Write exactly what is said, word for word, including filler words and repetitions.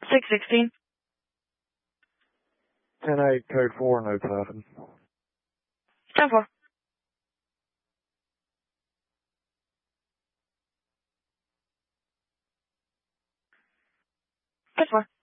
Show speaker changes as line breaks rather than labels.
six sixteen.
ten eight, code four, no traffic.
ten four. ten four.